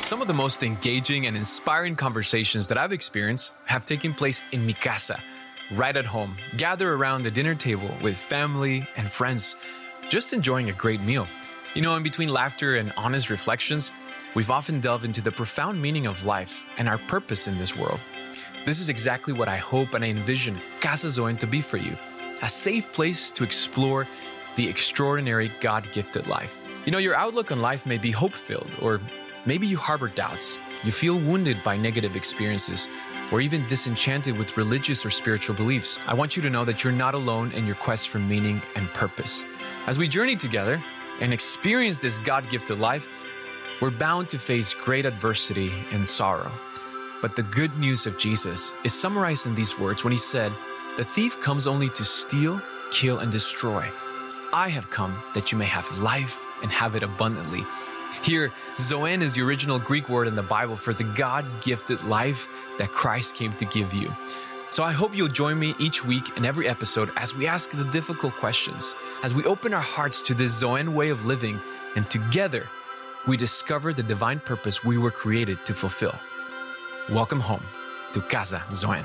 Some of the most engaging and inspiring conversations that I've experienced have taken place in mi casa, right at home, gather around the dinner table with family and friends, just enjoying a great meal. You know, in between laughter and honest reflections, we've often delved into the profound meaning of life and our purpose in this world. This is exactly what I hope and I envision Casa Zoen to be for you, a safe place to explore the extraordinary God-gifted life. You know, your outlook on life may be hope-filled, or maybe you harbor doubts. You feel wounded by negative experiences, or even disenchanted with religious or spiritual beliefs. I want you to know that you're not alone in your quest for meaning and purpose. As we journey together and experience this God-gifted life, we're bound to face great adversity and sorrow. But the good news of Jesus is summarized in these words when he said, "The thief comes only to steal, kill, and destroy. I have come that you may have life and have it abundantly." Here, Zoen is the original Greek word in the Bible for the God-gifted life that Christ came to give you. So I hope you'll join me each week in every episode as we ask the difficult questions, as we open our hearts to this Zoen way of living, and together we discover the divine purpose we were created to fulfill. Welcome home to Casa Zoen.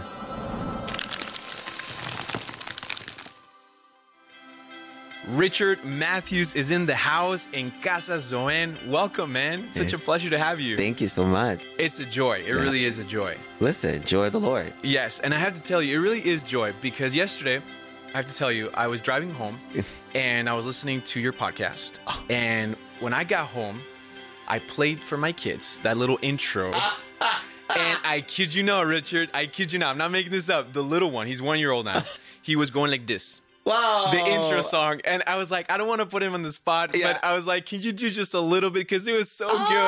Richard Matthews is in the house in Casa Zoen. Welcome, man. Such a pleasure to have you. Thank you so much. It's a joy. It really is a joy. Listen, joy of the Lord. Yes, and I have to tell you, it really is joy because yesterday, I have to tell you, I was driving home and I was listening to your podcast. And when I got home, I played for my kids that little intro. And I kid you not, Richard, I kid you not, I'm not making this up. The little one, he's 1 year old now. He was going like this. Wow. The intro song. And I was like, I don't want to put him on the spot, but I was like, can you do just a little bit? Because it was so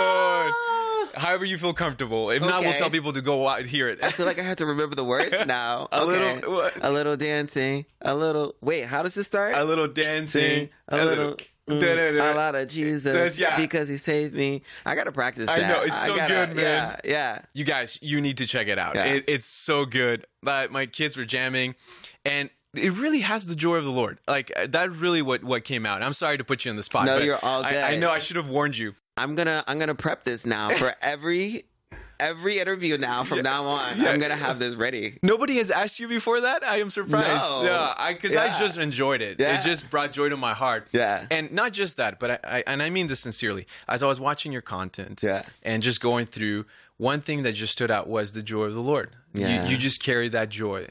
good. However you feel comfortable. If not, we'll tell people to go out and hear it. I feel like I have to remember the words now. A little dancing. A little, wait, how does it start? A little dancing. A little... a lot of Jesus because he saved me. I gotta practice that. I know, it's so good, man. Yeah. You guys, you need to check it out. Yeah. It's so good. My kids were jamming, and it really has the joy of the Lord. Like, that really what came out. I'm sorry to put you on the spot. No, but you're all good. I know I should have warned you. I'm gonna prep this now for every interview now from now on. I'm gonna have this ready. Nobody has asked you before that? I am surprised. No. Yeah, because I just enjoyed it. Yeah. It just brought joy to my heart. Yeah. And not just that, but I mean this sincerely. As I was watching your content and just going through, one thing that just stood out was the joy of the Lord. Yeah. You just carry that joy.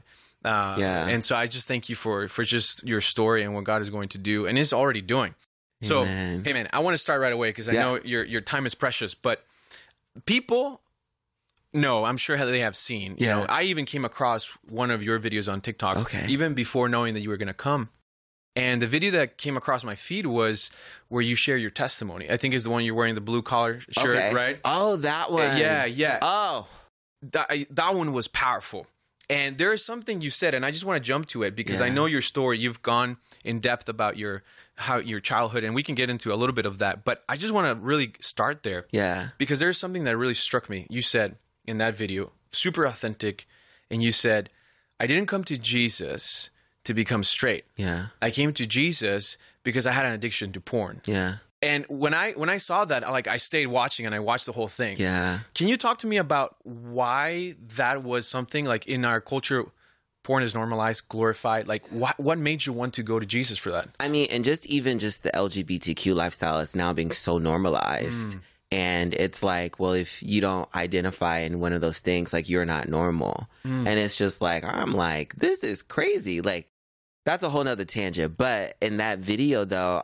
And so I just thank you for just your story and what God is going to do and is already doing. So, Amen. Hey man, I want to start right away because I know your time is precious, but people... No, I'm sure they have seen. You know, I even came across one of your videos on TikTok, even before knowing that you were going to come. And the video that came across my feed was where you share your testimony. I think is the one you're wearing the blue collar shirt, right? Oh, that one. Yeah. Oh, that one was powerful. And there is something you said, and I just want to jump to it because I know your story. You've gone in depth about your childhood, and we can get into a little bit of that. But I just want to really start there. Yeah. Because there's something that really struck me. You said in that video, super authentic, and you said, I didn't come to Jesus to become straight. Yeah. I came to Jesus because I had an addiction to porn. Yeah. And when I saw that, like, I stayed watching and I watched the whole thing. Yeah. Can you talk to me about why that was something, like, in our culture, porn is normalized, glorified? Like, what made you want to go to Jesus for that? I mean, and just the LGBTQ lifestyle is now being so normalized. And it's like, well, if you don't identify in one of those things, like, you're not normal. And it's just like, I'm like, this is crazy. Like, that's a whole nother tangent. But in that video, though,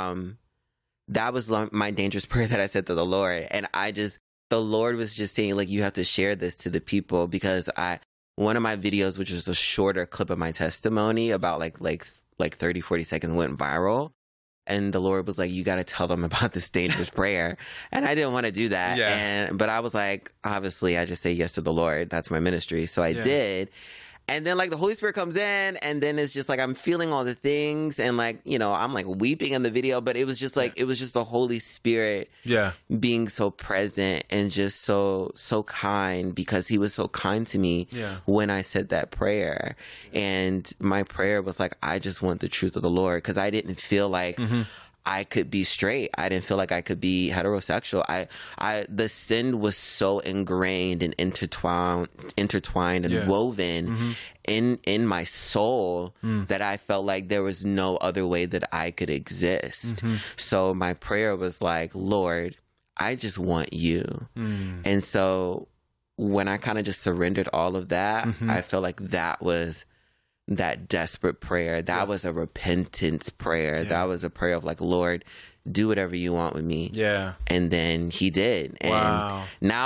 that was my dangerous prayer that I said to the Lord. And the Lord was just saying, like, you have to share this to the people because one of my videos, which was a shorter clip of my testimony about like 30, 40 seconds, went viral. And the Lord was like, you got to tell them about this dangerous prayer. And I didn't want to do that. Yeah. But I was like, obviously, I just say yes to the Lord. That's my ministry. So I did. And then, like, the Holy Spirit comes in, and then it's just like I'm feeling all the things, and, like, you know, I'm like weeping in the video, but it was just like it was just the Holy Spirit being so present and just so kind, because he was so kind to me when I said that prayer. And my prayer was like, I just want the truth of the Lord, because I didn't feel like I could be straight. I didn't feel like I could be heterosexual. The sin was so ingrained and intertwined and woven in my soul that I felt like there was no other way that I could exist. So my prayer was like, Lord, I just want you. And so when I kind of just surrendered all of that, I felt like that was that desperate prayer. That was a repentance prayer. That was a prayer of like, Lord, do whatever you want with me. Yeah. And then he did. And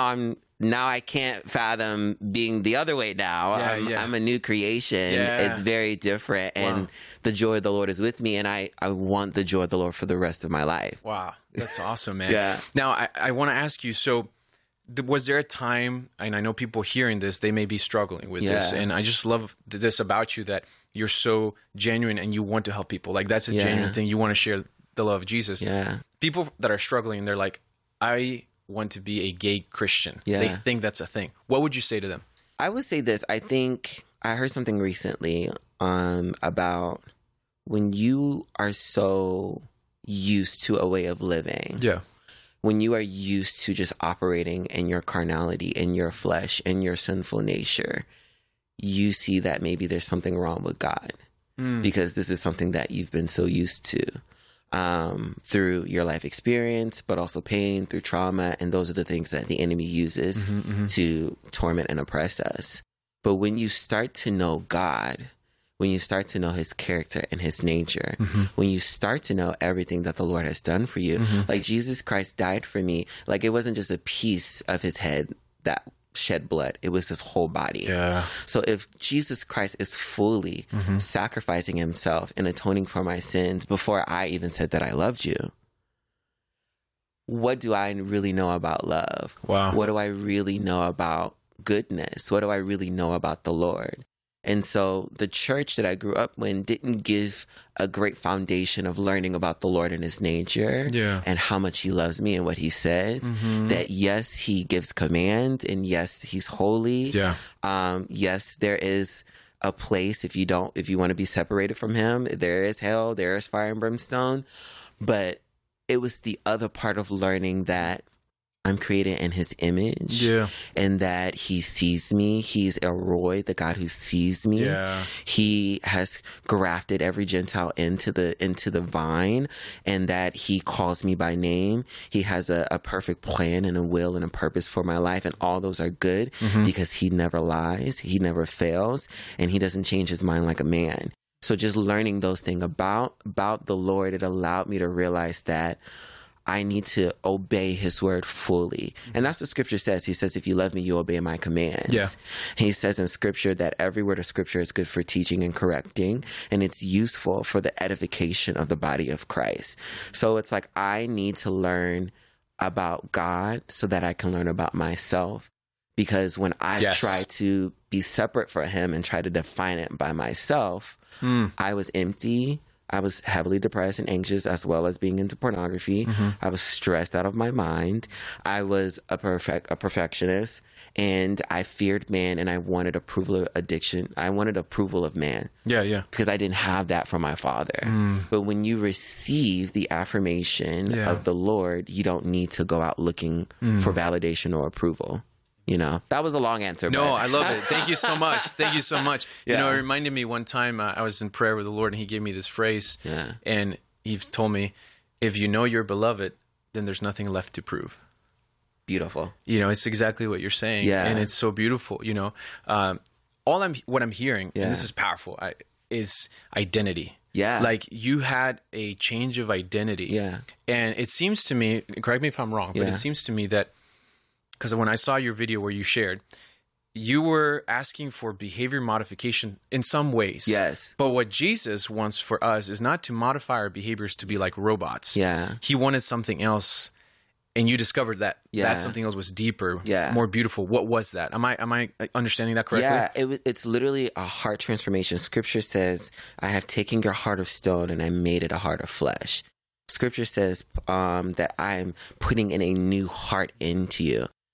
now I can't fathom being the other way now. I'm a new creation. It's very different. And the joy of the Lord is with me. And I want the joy of the Lord for the rest of my life. Wow. That's awesome, man. Now, I want to ask you, so was there a time, and I know people hearing this, they may be struggling with this, and I just love this about you, that you're so genuine and you want to help people. Like, that's a genuine thing. You want to share the love of Jesus. Yeah. People that are struggling, they're like, I want to be a gay Christian. Yeah. They think that's a thing. What would you say to them? I would say this. I think I heard something recently about when you are so used to a way of living. Yeah. When you are used to just operating in your carnality, in your flesh, in your sinful nature, you see that maybe there's something wrong with God because this is something that you've been so used to through your life experience, but also pain, through trauma. And those are the things that the enemy uses to torment and oppress us. But when you start to know God, when you start to know his character and his nature, when you start to know everything that the Lord has done for you, like Jesus Christ died for me, like it wasn't just a piece of his head that shed blood, it was his whole body. Yeah. So if Jesus Christ is fully sacrificing himself and atoning for my sins before I even said that I loved you, what do I really know about love? Wow. What do I really know about goodness? What do I really know about the Lord? And so the church that I grew up in didn't give a great foundation of learning about the Lord and his nature and how much he loves me and what he says. That yes, he gives command, and yes, he's holy. Yeah. Yes, there is a place if you want to be separated from him. There is hell, there is fire and brimstone. But it was the other part of learning that I'm created in his image, and that he sees me. He's El Roi, the God who sees me. Yeah. He has grafted every Gentile into the vine, and that he calls me by name. He has a perfect plan and a will and a purpose for my life, and all those are good because he never lies, he never fails, and he doesn't change his mind like a man. So just learning those things about the Lord, it allowed me to realize that I need to obey his word fully. And that's what scripture says. He says, if you love me, you obey my commands. Yeah. He says in scripture that every word of scripture is good for teaching and correcting, and it's useful for the edification of the body of Christ. So it's like, I need to learn about God so that I can learn about myself. Because when I try to be separate from him and try to define it by myself, I was empty. I was heavily depressed and anxious, as well as being into pornography. I was stressed out of my mind. I was a perfectionist, and I feared man, and I wanted approval of addiction. I wanted approval of man. Yeah. Because I didn't have that from my father. But when you receive the affirmation of the Lord, you don't need to go out looking for validation or approval. You know, that was a long answer. No, I love it. Thank you so much. Thank you so much. You know, it reminded me one time I was in prayer with the Lord, and he gave me this phrase. And he told me, if you know you're beloved, then there's nothing left to prove. Beautiful. You know, it's exactly what you're saying. Yeah. And it's so beautiful. You know, what I'm hearing, and this is powerful, is identity. Yeah. Like, you had a change of identity. Yeah. And it seems to me, correct me if I'm wrong, but it seems to me that, because when I saw your video where you shared, you were asking for behavior modification in some ways. Yes. But what Jesus wants for us is not to modify our behaviors to be like robots. Yeah. He wanted something else, and you discovered that that something else was deeper, more beautiful. What was that? Am I understanding that correctly? Yeah, it's literally a heart transformation. Scripture says, I have taken your heart of stone and I made it a heart of flesh. Scripture says that I'm putting in a new heart into you.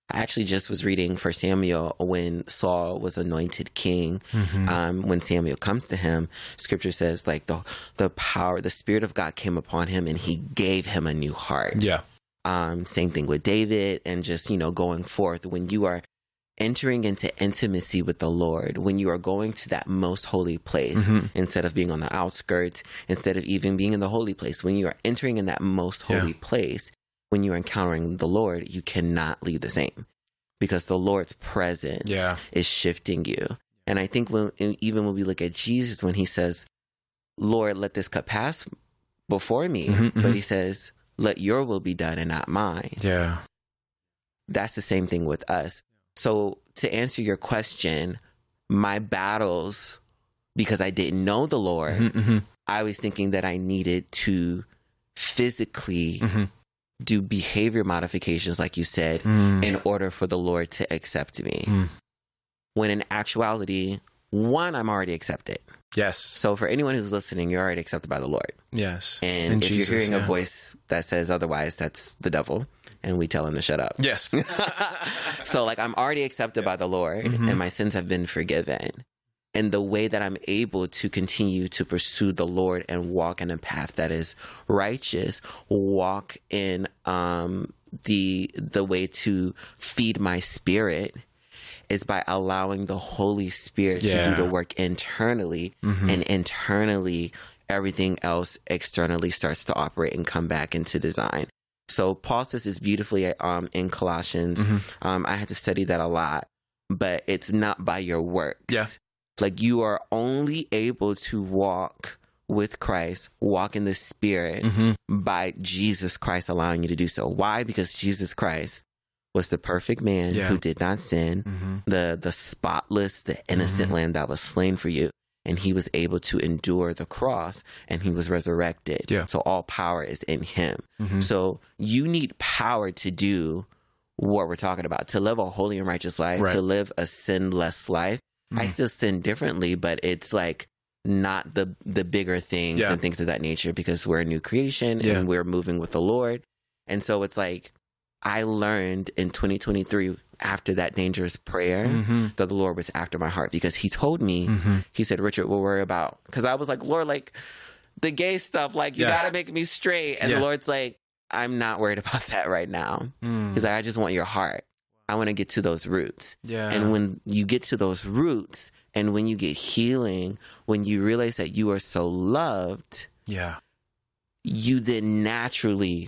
I actually just was reading 1 Samuel when Saul was anointed king. When Samuel comes to him, scripture says like the power, the Spirit of God came upon him and he gave him a new heart. Yeah. Same thing with David, and just, going forth, when you are entering into intimacy with the Lord, when you are going to that most holy place, instead of being on the outskirts, instead of even being in the holy place, when you are entering in that most holy place, when you're encountering the Lord, you cannot leave the same, because the Lord's presence is shifting you. And I think even when we look at Jesus, when he says, Lord, let this cup pass before me, but he says, let your will be done and not mine. Yeah. That's the same thing with us. So to answer your question, my battles, because I didn't know the Lord, I was thinking that I needed to physically do behavior modifications, like you said, in order for the Lord to accept me. When in actuality, one, I'm already accepted. Yes. So for anyone who's listening, you're already accepted by the Lord. Yes. And in if Jesus, you're hearing a voice that says otherwise, that's the devil. And we tell him to shut up. Yes. So like, I'm already accepted by the Lord, and my sins have been forgiven. And the way that I'm able to continue to pursue the Lord and walk in a path that is righteous, walk in the way to feed my spirit, is by allowing the Holy Spirit to do the work internally, and internally everything else externally starts to operate and come back into design. So Paul says this beautifully in Colossians. I had to study that a lot, but it's not by your works. Yeah. Like, you are only able to walk with Christ, walk in the Spirit, by Jesus Christ allowing you to do so. Why? Because Jesus Christ was the perfect man who did not sin, the spotless, the innocent lamb that was slain for you. And he was able to endure the cross, and he was resurrected. Yeah. So all power is in him. So you need power to do what we're talking about, to live a holy and righteous life, to live a sinless life. I still sin differently, but it's like not the bigger things and things of that nature, because we're a new creation and we're moving with the Lord. And so it's like, I learned in 2023, after that dangerous prayer, that the Lord was after my heart, because he told me, he said, Richard, we'll worry about, because I was like, Lord, like the gay stuff, like you got to make me straight. And the Lord's like, I'm not worried about that right now. He's like, I just want your heart. I want to get to those roots. Yeah. And when you get to those roots, and when you get healing, when you realize that you are so loved, you then naturally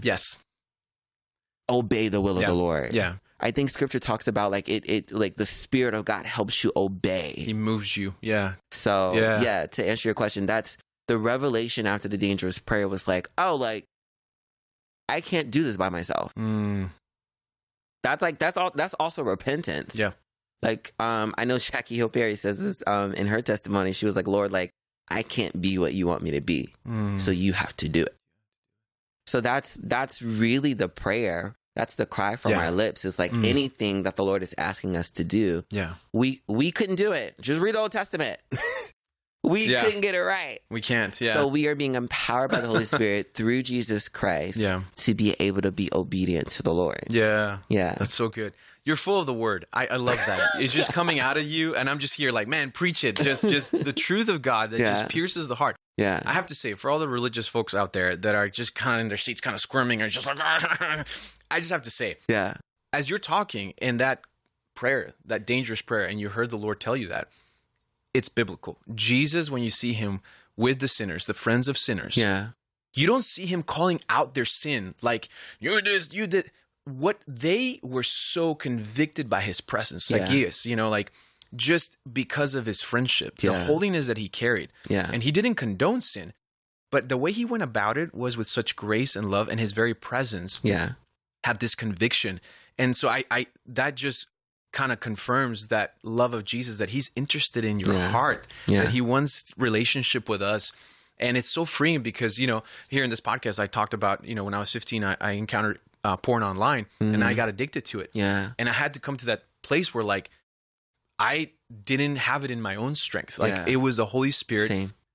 obey the will of the Lord. Yeah. I think scripture talks about like it like the Spirit of God helps you obey. He moves you. Yeah. So to answer your question, that's the revelation after the dangerous prayer was like, oh, like I can't do this by myself. That's also repentance. Yeah. Like, I know Jackie Hill Perry says this in her testimony. She was like, Lord, like, I can't be what you want me to be. So you have to do it. So that's really the prayer. That's the cry from our lips. It's like anything that the Lord is asking us to do. Yeah. We couldn't do it. Just read the Old Testament. We couldn't get it right. We can't. Yeah. So we are being empowered by the Holy Spirit through Jesus Christ to be able to be obedient to the Lord. Yeah. Yeah. That's so good. You're full of the word. I love that. It's just coming out of you, and I'm just here like, man, preach it. Just the truth of God that just pierces the heart. Yeah. I have to say, for all the religious folks out there that are just kind of in their seats, kind of squirming, or just like, I just have to say, as you're talking in that prayer, that dangerous prayer, and you heard the Lord tell you that, it's biblical. Jesus, when you see him with the sinners, the friends of sinners, you don't see him calling out their sin like, you're this, you did. What they were so convicted by his presence, Zacchaeus, like just because of his friendship, the holiness that he carried. Yeah. And he didn't condone sin, but the way he went about it was with such grace and love, and his very presence had this conviction. And so I that just kind of confirms that love of Jesus, that he's interested in your heart, that he wants relationship with us. And it's so freeing because, here in this podcast, I talked about, when I was 15, I encountered porn online and I got addicted to it. Yeah. And I had to come to that place where like, I didn't have it in my own strength. Like it was the Holy Spirit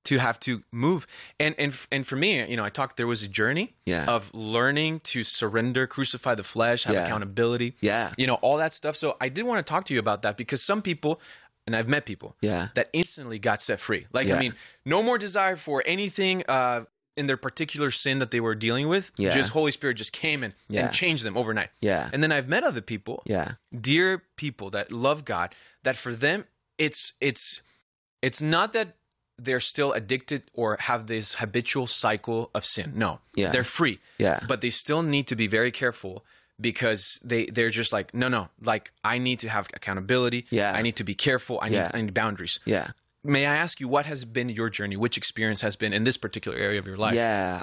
to have to move. And for me, there was a journey of learning to surrender, crucify the flesh, have accountability, all that stuff. So I did want to talk to you about that, because some people, and I've met people that instantly got set free. Like, I mean, no more desire for anything in their particular sin that they were dealing with. Just Holy Spirit just came in and changed them overnight. And then I've met other people, dear people that love God, that for them, it's not that they're still addicted or have this habitual cycle of sin. No, they're free. But they still need to be very careful, because they're just like, no, like, I need to have accountability. I need to be careful. I need boundaries. May I ask you, what has been your journey? Which experience has been in this particular area of your life?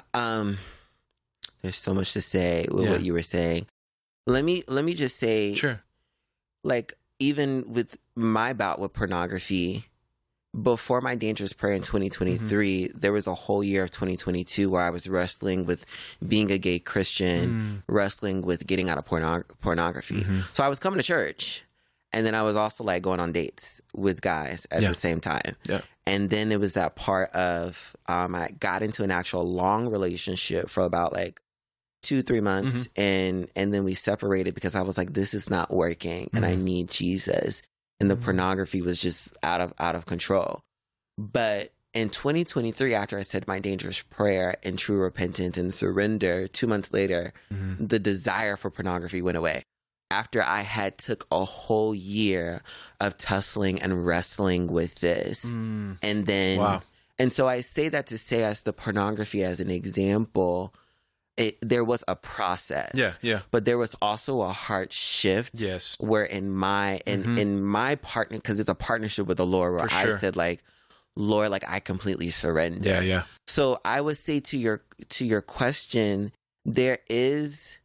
There's so much to say with what you were saying. Let me just say, sure. Like, even with my bout with pornography, before my dangerous prayer in 2023, there was a whole year of 2022 where I was wrestling with being a gay Christian, wrestling with getting out of pornography. So I was coming to church, and then I was also like going on dates with guys at the same time. And then it was that part of I got into an actual long relationship for about like 2-3 months, and then we separated because I was like, this is not working, and I need Jesus. And the pornography was just out of control. But in 2023, after I said my dangerous prayer and true repentance and surrender, 2 months later, the desire for pornography went away. After I had took a whole year of tussling and wrestling with this. And then, and so I say that to say, as the pornography as an example, there was a process, but there was also a heart shift. Where in my partner, because it's a partnership with the Lord, where I said, like, Lord, like, I completely surrender. So I would say to your question, there is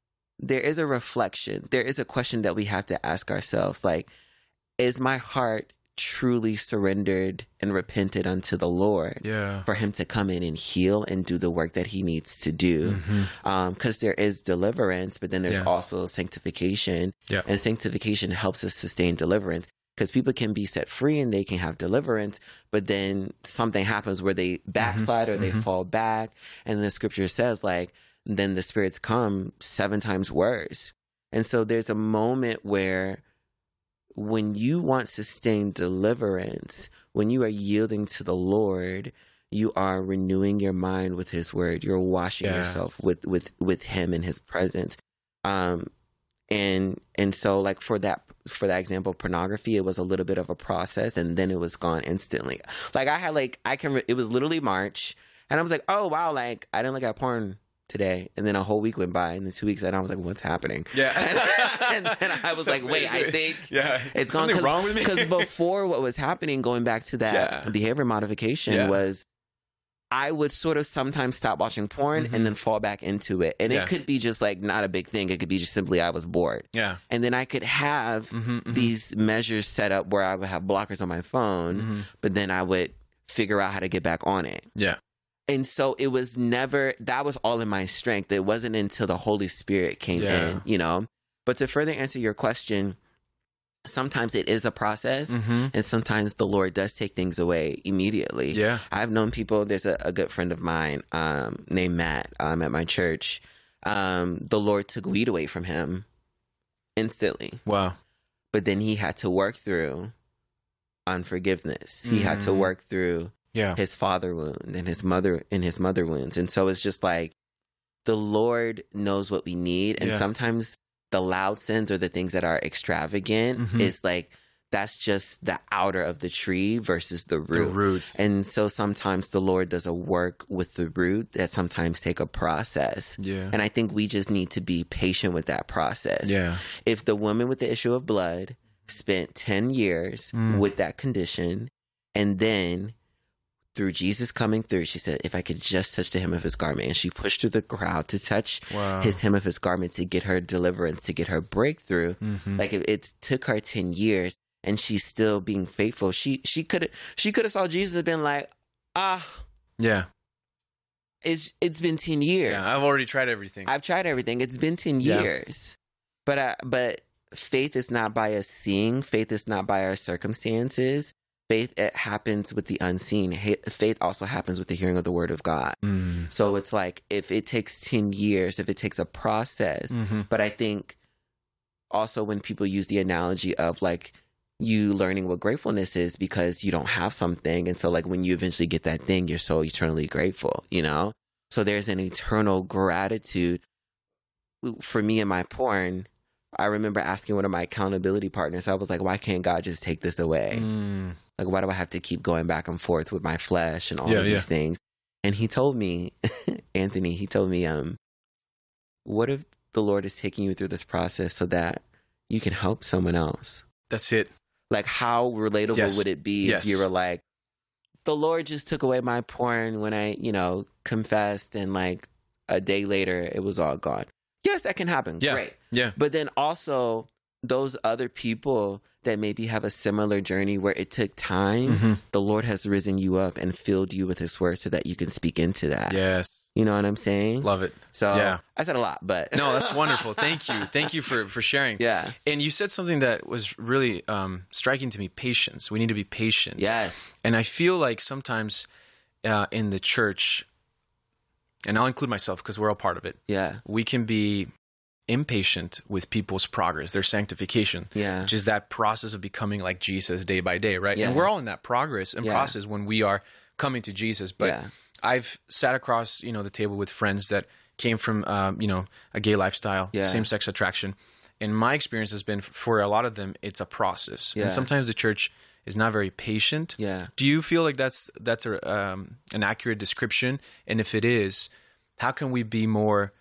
a reflection. There is a question that we have to ask ourselves, like, is my heart truly surrendered and repented unto the Lord for him to come in and heal and do the work that he needs to do? Because there is deliverance, but then there's also sanctification, and sanctification helps us sustain deliverance, because people can be set free and they can have deliverance, but then something happens where they backslide or they fall back, and the scripture says, like, then the spirits come 7 times worse. And so there's a moment where, when you want sustained deliverance, when you are yielding to the Lord, you are renewing your mind with his word. You're washing yourself with him in his presence. And so, like, for that example, pornography, it was a little bit of a process, and then it was gone instantly. Like, it was literally March, and I was like, oh wow, like, I didn't look at porn today, and then a whole week went by, and then 2 weeks, and I was like, what's happening? And then I was like, wait, I think it's gone. Something wrong with me? Because before, what was happening, going back to that behavior modification, was I would sort of sometimes stop watching porn and then fall back into it. And it could be just like not a big thing. It could be just simply I was bored. And then I could have these measures set up where I would have blockers on my phone, but then I would figure out how to get back on it. And so it was never, that was all in my strength. It wasn't until the Holy Spirit came in, But to further answer your question, sometimes it is a process, and sometimes the Lord does take things away immediately. I've known people, there's a good friend of mine named Matt at my church. The Lord took weed away from him instantly. Wow. But then he had to work through unforgiveness. He had to work through his father wound and his mother wounds. And so it's just like, the Lord knows what we need. And sometimes the loud sins or the things that are extravagant is like, that's just the outer of the tree versus the root. And so sometimes the Lord does a work with the root that sometimes take a process. And I think we just need to be patient with that process. If the woman with the issue of blood spent 10 years with that condition, and then through Jesus coming through, she said, if I could just touch the hem of his garment. And she pushed through the crowd to touch his hem of his garment to get her deliverance, to get her breakthrough. Like, it took her 10 years, and she's still being faithful. She could have saw Jesus and been like, it's been 10 years. I've already tried everything. I've tried everything. It's been 10 years. But faith is not by us seeing. Faith is not by our circumstances. faith, it happens with the unseen. Faith also happens with the hearing of the word of God. So it's like, if it takes 10 years, if it takes a process, but I think also when people use the analogy of like you learning what gratefulness is because you don't have something. And so like when you eventually get that thing, you're so eternally grateful, you know? So there's an eternal gratitude. For me in my porn, I remember asking one of my accountability partners, I was like, why can't God just take this away? Like, why do I have to keep going back and forth with my flesh and all of these things? And he told me, Anthony, he told me, what if the Lord is taking you through this process so that you can help someone else? That's it. Like, how relatable would it be if you were like, the Lord just took away my porn when I, you know, confessed, and like a day later it was all gone. Yes, that can happen. Yeah. Great. Yeah. But then also those other people that maybe have a similar journey where it took time, the Lord has risen you up and filled you with his word so that you can speak into that. Yes. You know what I'm saying? Love it. So yeah. I said a lot, but no, that's wonderful. Thank you. Thank you for sharing. Yeah. And you said something that was really striking to me, patience. We need to be patient. Yes. And I feel like sometimes in the church, and I'll include myself because we're all part of it. Yeah. We can be impatient with people's progress, their sanctification. Yeah. Which is that process of becoming like Jesus day by day, right? Yeah. And we're all in that progress and process when we are coming to Jesus. But I've sat across, the table with friends that came from, a gay lifestyle, same-sex attraction. And my experience has been, for a lot of them, it's a process. Yeah. And sometimes the church is not very patient. Yeah. Do you feel like that's an accurate description? And if it is, how can we be more,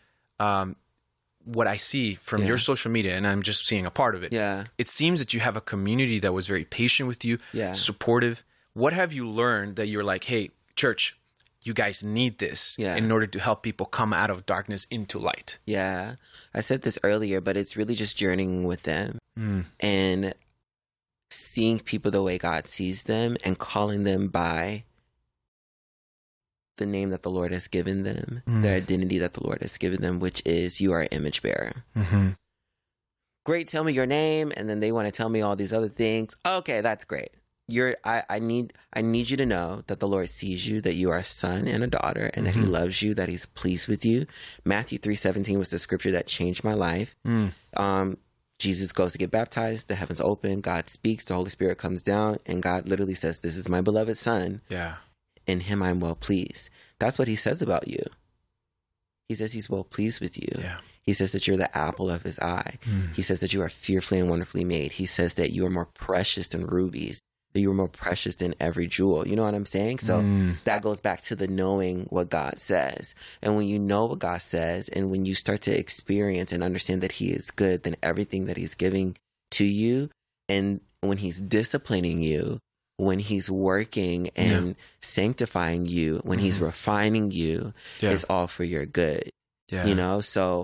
what I see from your social media, and I'm just seeing a part of it. Yeah. It seems that you have a community that was very patient with you, supportive. What have you learned that you're like, hey, church, you guys need this in order to help people come out of darkness into light? Yeah. I said this earlier, but it's really just journeying with them and seeing people the way God sees them and calling them by the name that the Lord has given them, the identity that the Lord has given them, which is, you are an image bearer. Great, tell me your name, and then they want to tell me all these other things. Okay, that's great. I need you to know that the Lord sees you, that you are a son and a daughter, and that he loves you, that he's pleased with you. Matthew 3:17 was the scripture that changed my life. Jesus goes to get baptized, the heavens open, God speaks, the Holy Spirit comes down, and God literally says, this is my beloved son. Yeah. In him I'm well pleased. That's what he says about you. He says he's well pleased with you. Yeah. He says that you're the apple of his eye. He says that you are fearfully and wonderfully made. He says that you are more precious than rubies, that you are more precious than every jewel. You know what I'm saying? So that goes back to the knowing what God says. And when you know what God says, and when you start to experience and understand that he is good, then everything that he's giving to you, and when he's disciplining you, when he's working and sanctifying you, when he's refining you, it's all for your good. Yeah. You know? So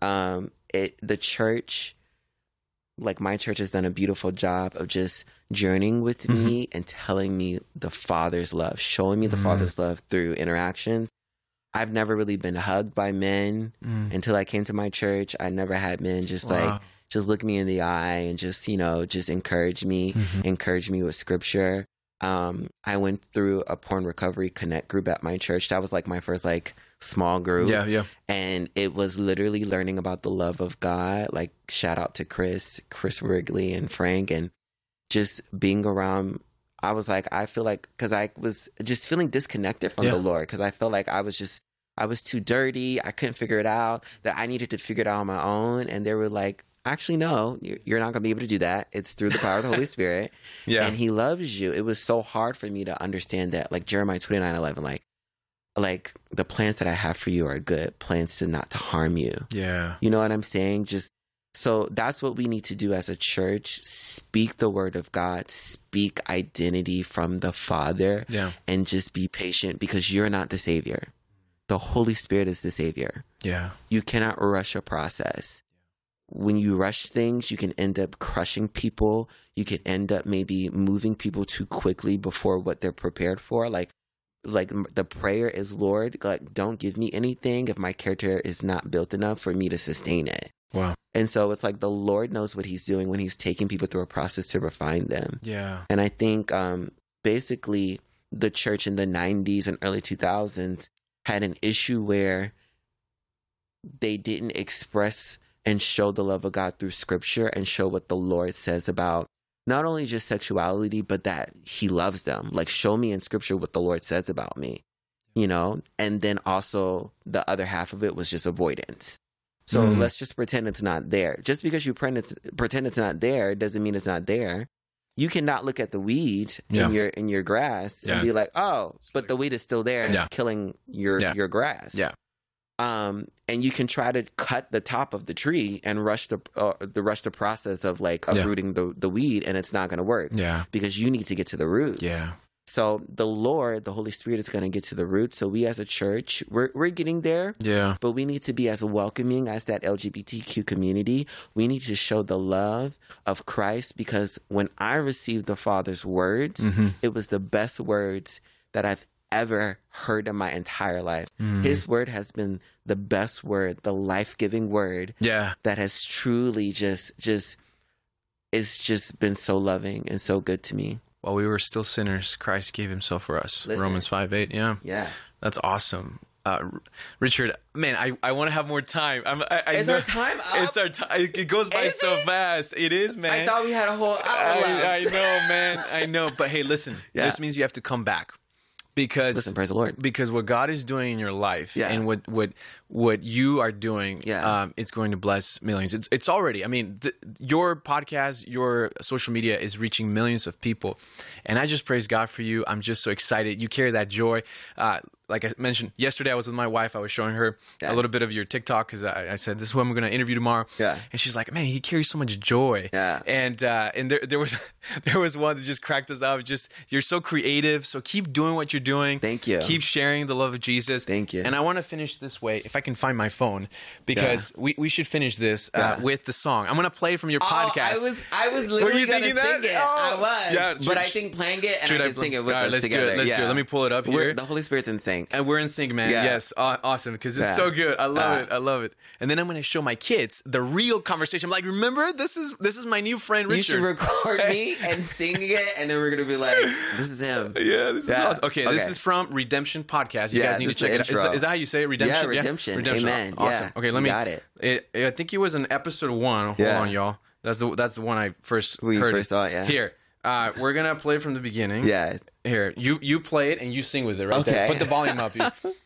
the church, like my church, has done a beautiful job of just journeying with me and telling me the Father's love, showing me the Father's love through interactions. I've never really been hugged by men until I came to my church. I never had men just just look me in the eye and just encourage me with scripture. I went through a porn recovery connect group at my church. That was like my first small group. Yeah. And it was literally learning about the love of God. Like, shout out to Chris Wrigley and Frank, and just being around. I was like, I feel like, because I was just feeling disconnected from the Lord, because I felt like I was too dirty. I couldn't figure it out, that I needed to figure it out on my own. And they were like, actually, no, you're not going to be able to do that. It's through the power of the Holy Spirit. And he loves you. It was so hard for me to understand that, like Jeremiah 29:11, like the plans that I have for you are good, plans to not to harm you. Yeah. You know what I'm saying? So that's what we need to do as a church. Speak the word of God, speak identity from the Father, and just be patient, because you're not the Savior. The Holy Spirit is the Savior. Yeah. You cannot rush a process. When you rush things, you can end up crushing people. You can end up maybe moving people too quickly before what they're prepared for. Like the prayer is, Lord, like, don't give me anything if my character is not built enough for me to sustain it. Wow. And so it's like the Lord knows what he's doing when he's taking people through a process to refine them. Yeah. And I think basically the church in the 90s and early 2000s had an issue where they didn't express and show the love of God through scripture and show what the Lord says about not only just sexuality, but that he loves them. Like, show me in scripture what the Lord says about me, you know? And then also the other half of it was just avoidance. So let's just pretend it's not there. Just because you pretend it's not there doesn't mean it's not there. You cannot look at the weed in your grass and be like, oh, but the weed is still there and it's killing your grass. Yeah. And you can try to cut the top of the tree and rush the process of like uprooting the weed, and it's not going to work. Yeah. Because you need to get to the roots. Yeah. So the Lord, the Holy Spirit, is going to get to the roots. So we as a church, we're getting there. Yeah. But we need to be as welcoming as that LGBTQ community. We need to show the love of Christ, because when I received the Father's words, it was the best words that I've ever heard in my entire life. His word has been the best word, the life-giving word that has truly just been so loving and so good to me. While we were still sinners, Christ gave himself for us. Listen. Romans 5:8. Yeah. Yeah. That's awesome. Richard, man, I want to have more time. Is our time up? It's our time. It goes by so fast. It is, man. I thought we had a whole hour left. I know, man. I know. But hey, listen. This means you have to come back. Because listen, praise the Lord. Because what God is doing in your life and what you are doing, it's going to bless millions. It's already. I mean, your podcast, your social media is reaching millions of people, and I just praise God for you. I'm just so excited. You carry that joy. Like I mentioned yesterday, I was with my wife. I was showing her a little bit of your TikTok because I said, this is who I'm going to interview tomorrow. Yeah. And she's like, man, he carries so much joy. Yeah. And there was one that just cracked us up. Just, you're so creative. So keep doing what you're doing. Thank you. Keep sharing the love of Jesus. Thank you. And I want to finish this way, if I can find my phone, because we should finish this with the song. I'm going to play from your podcast. I was literally going to sing it. Oh. I was. Yeah, but I think playing it and I can sing it with us together. Let's do it. Let me pull it up here. The Holy Spirit's in sync. And we're in sync, man. Yeah. Yes. Awesome. Because it's so good. I love it. I love it. And then I'm going to show my kids the real conversation. I'm like, remember, this is my new friend, Richard. You should record me and sing it. And then we're going to be like, this is him. Yeah, this is awesome. Okay, this is from Redemption Podcast. You guys need to check it out. Is that how you say it? Redemption? Yeah, Redemption. Amen. Awesome. Yeah. Okay, let me. Got it. I think it was in episode 1. Hold on, y'all. That's the one I first saw it, yeah. Here. We're going to play from the beginning. Yeah. Here. You play it and you sing with it right there. Put the volume up.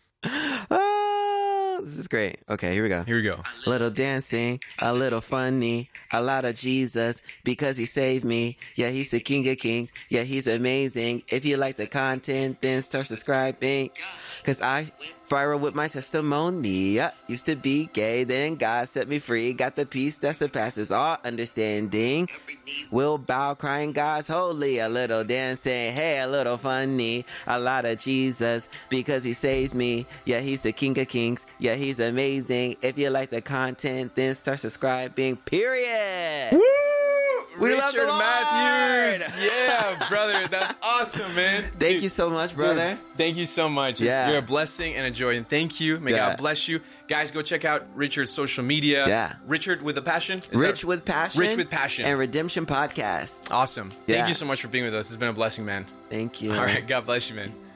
This is great. Okay, here we go. Here we go. A little dancing, a little funny, a lot of Jesus because he saved me. Yeah, he's the King of Kings. Yeah, he's amazing. If you like the content, then start subscribing. Cause I viral with my testimony. Yeah, used to be gay, then God set me free. Got the peace that surpasses all understanding. Will bow crying God's holy. A little dancing, hey, a little funny. A lot of Jesus because he saves me. Yeah, he's the King of Kings. Yeah, he's amazing. If you like the content, then start subscribing. Period. Woo! We love the Lord. Matthews. Yeah, brother. That's awesome, man. Thank you so much, brother. Dude, thank you so much. You're a blessing and a joy. And thank you. May God bless you. Guys, go check out Richard's social media. Yeah. Richard with a Passion. Rich with Passion. Rich with Passion. And Redemption Podcast. Awesome. Thank you so much for being with us. It's been a blessing, man. Thank you. All right. God bless you, man.